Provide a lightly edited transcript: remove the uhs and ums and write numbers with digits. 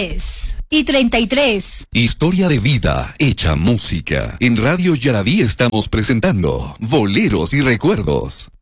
10:33. Historia de vida hecha música. En Radio Yaraví estamos presentando Boleros y Recuerdos.